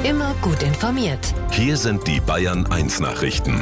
Immer gut informiert. Hier sind die Bayern 1 Nachrichten.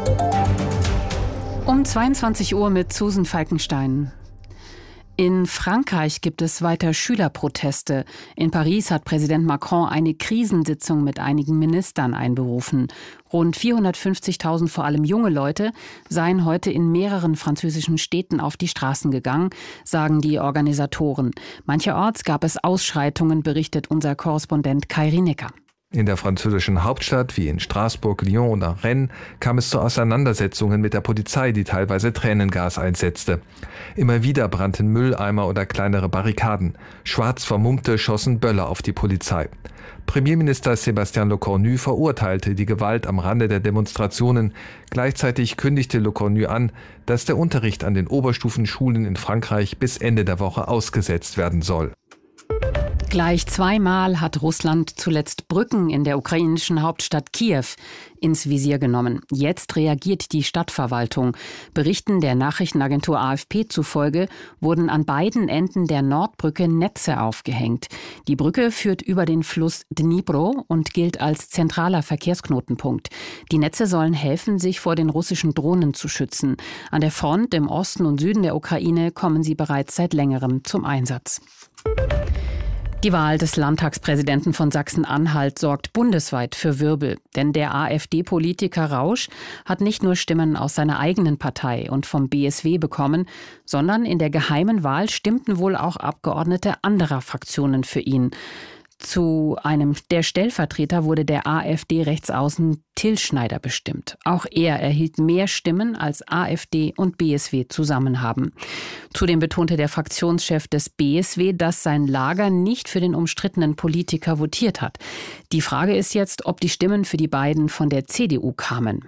Um 22 Uhr mit Susan Falkenstein. In Frankreich gibt es weiter Schülerproteste. In Paris hat Präsident Macron eine Krisensitzung mit einigen Ministern einberufen. Rund 450.000, vor allem junge Leute, seien heute in mehreren französischen Städten auf die Straßen gegangen, sagen die Organisatoren. Mancherorts gab es Ausschreitungen, berichtet unser Korrespondent Kai Rinecker. In der französischen Hauptstadt wie in Straßburg, Lyon oder Rennes kam es zu Auseinandersetzungen mit der Polizei, die teilweise Tränengas einsetzte. Immer wieder brannten Mülleimer oder kleinere Barrikaden. Schwarz Vermummte schossen Böller auf die Polizei. Premierminister Sébastien Lecornu verurteilte die Gewalt am Rande der Demonstrationen. Gleichzeitig kündigte Lecornu an, dass der Unterricht an den Oberstufenschulen in Frankreich bis Ende der Woche ausgesetzt werden soll. Gleich zweimal hat Russland zuletzt Brücken in der ukrainischen Hauptstadt Kiew ins Visier genommen. Jetzt reagiert die Stadtverwaltung. Berichten der Nachrichtenagentur AFP zufolge wurden an beiden Enden der Nordbrücke Netze aufgehängt. Die Brücke führt über den Fluss Dnipro und gilt als zentraler Verkehrsknotenpunkt. Die Netze sollen helfen, sich vor den russischen Drohnen zu schützen. An der Front im Osten und Süden der Ukraine kommen sie bereits seit längerem zum Einsatz. Die Wahl des Landtagspräsidenten von Sachsen-Anhalt sorgt bundesweit für Wirbel. Denn der AfD-Politiker Rausch hat nicht nur Stimmen aus seiner eigenen Partei und vom BSW bekommen, sondern in der geheimen Wahl stimmten wohl auch Abgeordnete anderer Fraktionen für ihn. Zu einem der Stellvertreter wurde der AfD-Rechtsaußen Till Schneider bestimmt. Auch er erhielt mehr Stimmen, als AfD und BSW zusammen haben. Zudem betonte der Fraktionschef des BSW, dass sein Lager nicht für den umstrittenen Politiker votiert hat. Die Frage ist jetzt, ob die Stimmen für die beiden von der CDU kamen.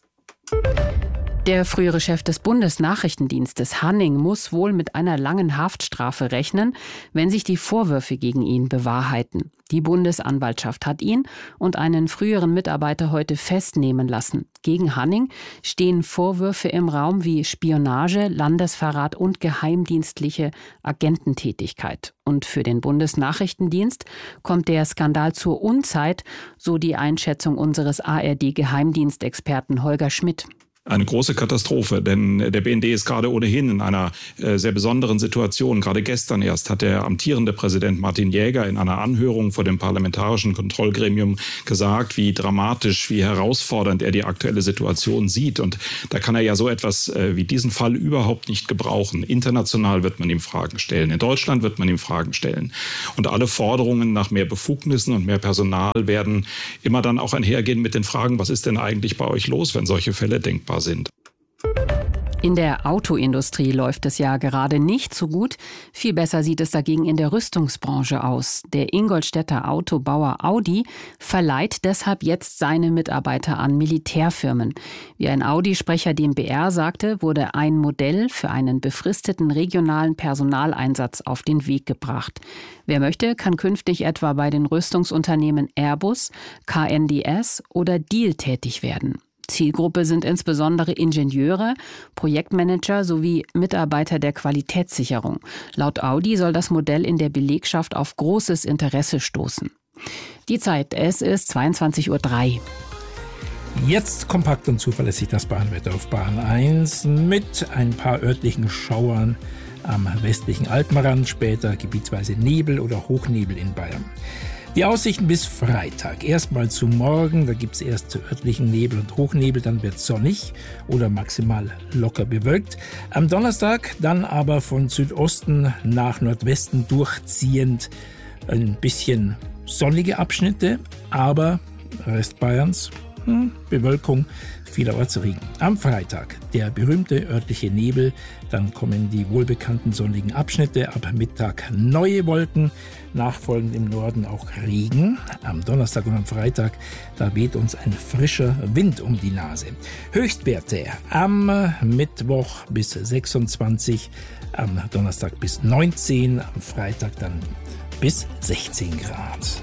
Der frühere Chef des Bundesnachrichtendienstes Hanning muss wohl mit einer langen Haftstrafe rechnen, wenn sich die Vorwürfe gegen ihn bewahrheiten. Die Bundesanwaltschaft hat ihn und einen früheren Mitarbeiter heute festnehmen lassen. Gegen Hanning stehen Vorwürfe im Raum wie Spionage, Landesverrat und geheimdienstliche Agententätigkeit. Und für den Bundesnachrichtendienst kommt der Skandal zur Unzeit, so die Einschätzung unseres ARD-Geheimdienstexperten Holger Schmidt. Eine große Katastrophe, denn der BND ist gerade ohnehin in einer sehr besonderen Situation. Gerade gestern erst hat der amtierende Präsident Martin Jäger in einer Anhörung vor dem Parlamentarischen Kontrollgremium gesagt, wie dramatisch, wie herausfordernd er die aktuelle Situation sieht. Und da kann er ja so etwas wie diesen Fall überhaupt nicht gebrauchen. International wird man ihm Fragen stellen. In Deutschland wird man ihm Fragen stellen. Und alle Forderungen nach mehr Befugnissen und mehr Personal werden immer dann auch einhergehen mit den Fragen, was ist denn eigentlich bei euch los, wenn solche Fälle denkbar sind. In der Autoindustrie läuft es ja gerade nicht so gut. Viel besser sieht es dagegen in der Rüstungsbranche aus. Der Ingolstädter Autobauer Audi verleiht deshalb jetzt seine Mitarbeiter an Militärfirmen. Wie ein Audi-Sprecher dem BR sagte, wurde ein Modell für einen befristeten regionalen Personaleinsatz auf den Weg gebracht. Wer möchte, kann künftig etwa bei den Rüstungsunternehmen Airbus, KNDS oder Diehl tätig werden. Zielgruppe sind insbesondere Ingenieure, Projektmanager sowie Mitarbeiter der Qualitätssicherung. Laut Audi soll das Modell in der Belegschaft auf großes Interesse stoßen. Die Zeit, es ist 22:03 Uhr. Jetzt kompakt und zuverlässig das Bahnwetter auf Bahn 1 mit ein paar örtlichen Schauern am westlichen Alpenrand, später gebietsweise Nebel oder Hochnebel in Bayern. Die Aussichten bis Freitag. Erstmal zu morgen, da gibt es erst örtlichen Nebel und Hochnebel, dann wird es sonnig oder maximal locker bewölkt. Am Donnerstag dann aber von Südosten nach Nordwesten durchziehend ein bisschen sonnige Abschnitte, aber Rest Bayerns Bewölkung, vielerorts Regen. Am Freitag der berühmte örtliche Nebel, dann kommen die wohlbekannten sonnigen Abschnitte, ab Mittag neue Wolken, nachfolgend im Norden auch Regen. Am Donnerstag und am Freitag, da weht uns ein frischer Wind um die Nase. Höchstwerte am Mittwoch bis 26, am Donnerstag bis 19, am Freitag dann bis 16 Grad.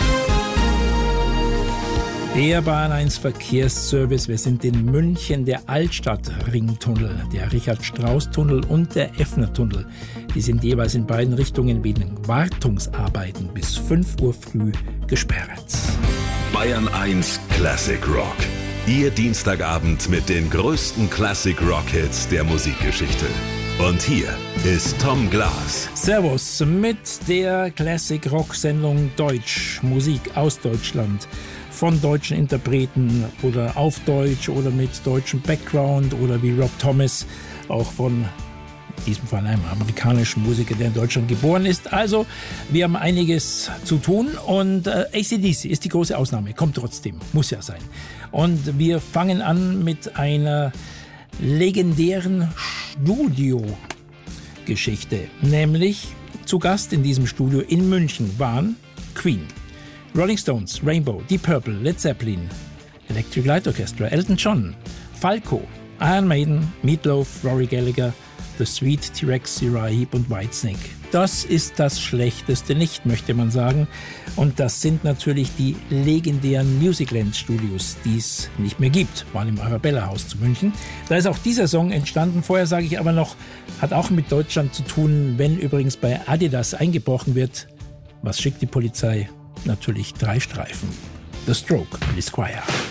Der Bahn 1 Verkehrsservice. Wir sind in München, der Altstadt-Ringtunnel, der Richard-Strauss-Tunnel und der Effner-Tunnel. Die sind jeweils in beiden Richtungen wegen Wartungsarbeiten bis 5 Uhr früh gesperrt. Bayern 1 Classic Rock. Ihr Dienstagabend mit den größten Classic Rock Hits der Musikgeschichte. Und hier ist Tom Glas. Servus mit der Classic Rock Sendung Deutsch, Musik aus Deutschland. Von deutschen Interpreten oder auf Deutsch oder mit deutschem Background oder wie Rob Thomas, auch von in diesem Fall einem amerikanischen Musiker, der in Deutschland geboren ist. Also, wir haben einiges zu tun und AC/DC ist die große Ausnahme, kommt trotzdem, muss ja sein. Und wir fangen an mit einer legendären Studiogeschichte, nämlich zu Gast in diesem Studio in München waren Queen, Rolling Stones, Rainbow, Deep Purple, Led Zeppelin, Electric Light Orchestra, Elton John, Falco, Iron Maiden, Meatloaf, Rory Gallagher, The Sweet, T-Rex, Uriah Heep und Whitesnake. Das ist das Schlechteste nicht, möchte man sagen. Und das sind natürlich die legendären Musicland Studios, die es nicht mehr gibt. Waren im Arabella-Haus zu München. Da ist auch dieser Song entstanden. Vorher sage ich aber noch, hat auch mit Deutschland zu tun, wenn übrigens bei Adidas eingebrochen wird. Was schickt die Polizei? Natürlich 3 Streifen. The Stroke, Billy Squier.